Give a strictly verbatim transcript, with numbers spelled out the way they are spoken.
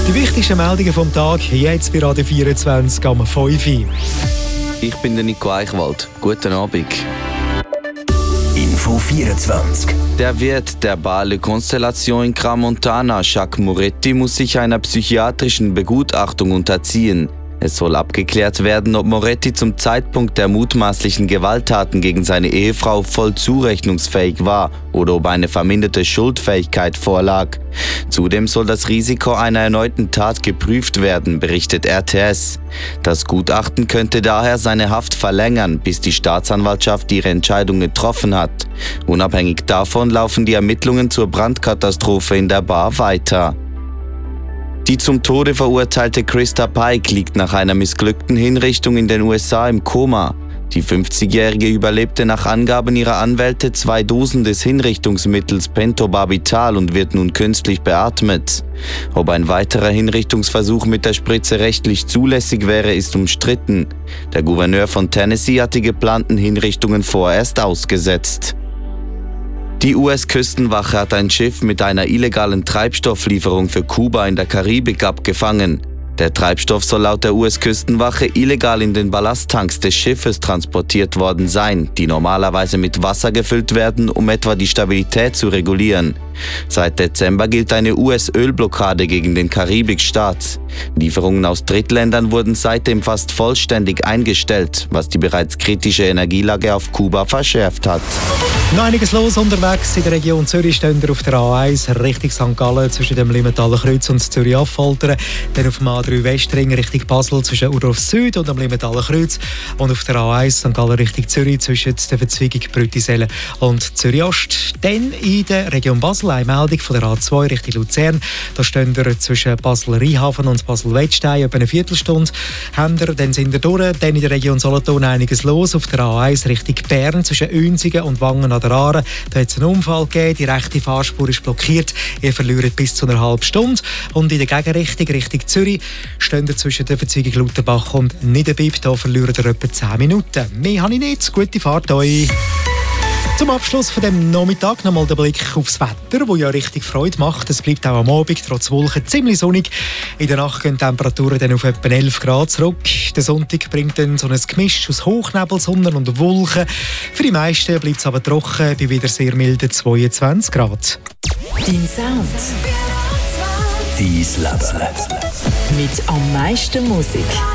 Die wichtigsten Meldungen vom Tag jetzt bei Radio vierundzwanzig am fünf Uhr. Ich bin der Nico Eichwald. Guten Abend. Info vierundzwanzig. Der Wirt der Bale Constellation in Crans-Montana, Jacques Moretti, muss sich einer psychiatrischen Begutachtung unterziehen. Es soll abgeklärt werden, ob Moretti zum Zeitpunkt der mutmaßlichen Gewalttaten gegen seine Ehefrau voll zurechnungsfähig war oder ob eine verminderte Schuldfähigkeit vorlag. Zudem soll das Risiko einer erneuten Tat geprüft werden, berichtet R T S. Das Gutachten könnte daher seine Haft verlängern, bis die Staatsanwaltschaft ihre Entscheidung getroffen hat. Unabhängig davon laufen die Ermittlungen zur Brandkatastrophe in der Bar weiter. Die zum Tode verurteilte Christa Pike liegt nach einer missglückten Hinrichtung in den U S A im Koma. Die fünfzigjährige überlebte nach Angaben ihrer Anwälte zwei Dosen des Hinrichtungsmittels Pentobarbital und wird nun künstlich beatmet. Ob ein weiterer Hinrichtungsversuch mit der Spritze rechtlich zulässig wäre, ist umstritten. Der Gouverneur von Tennessee hat die geplanten Hinrichtungen vorerst ausgesetzt. Die U S-Küstenwache hat ein Schiff mit einer illegalen Treibstofflieferung für Kuba in der Karibik abgefangen. Der Treibstoff soll laut der U S-Küstenwache illegal in den Ballasttanks des Schiffes transportiert worden sein, die normalerweise mit Wasser gefüllt werden, um etwa die Stabilität zu regulieren. Seit Dezember gilt eine U S-Ölblockade gegen den Karibikstaat. Lieferungen aus Drittländern wurden seitdem fast vollständig eingestellt, was die bereits kritische Energielage auf Kuba verschärft hat. Noch einiges los unterwegs. In der Region Zürich stehen wir auf der A eins Richtung Sankt Gallen zwischen dem Limentaler Kreuz und Zürich-Affoltern. Dann auf dem A drei Westring Richtung Basel zwischen Urdorf Süd und dem Limentaler Kreuz. Und auf der A eins Sankt Gallen Richtung Zürich zwischen der Verzweigung Brüttisellen und Zürich-Ost. Dann in der Region Basel eine Meldung von der A zwei Richtung Luzern. Da stehen wir zwischen Basel-Rheinhafen und Basel-Wettstein etwa eine Viertelstunde. Haben wir, dann sind wir durch. Dann in der Region Solothurn einiges los. Auf der A eins Richtung Bern zwischen Uenzingen und Wangen an der Aare. Da hat es einen Unfall gegeben. Die rechte Fahrspur ist blockiert. Ihr verliert bis zu einer halben Stunde. Und in der Gegenrichtung Richtung Zürich stehen wir zwischen der Verzweigung Lutenbach und Niederbipp. Da verlieren wir etwa zehn Minuten. Mehr habe ich nicht. Gute Fahrt euch. Zum Abschluss von dem Nachmittag nochmal der Blick aufs Wetter, das ja richtig Freude macht. Es bleibt auch am Abend trotz Wolken ziemlich sonnig. In der Nacht gehen die Temperaturen dann auf etwa elf Grad zurück. Der Sonntag bringt dann so ein Gemisch aus Hochnebel, Sonne und Wolken. Für die meisten bleibt es aber trocken bei wieder sehr milden zweiundzwanzig Grad. Dein Sound. Dein Leben. Mit am meisten Musik.